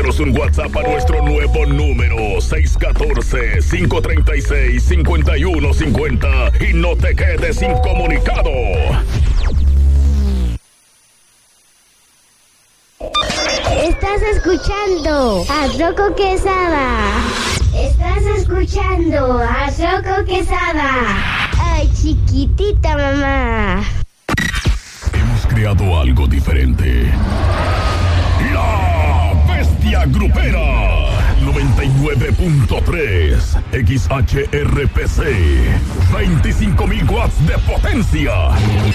Mándanos un WhatsApp a nuestro nuevo número 614-536-5150 y no te quedes incomunicado. Estás escuchando a Rocco Quesada. Estás escuchando a Rocco Quesada. Ay, chiquitita mamá. Hemos creado algo diferente. La Bestia Grupera 99.3 XHRPC, 25,000 watts de potencia.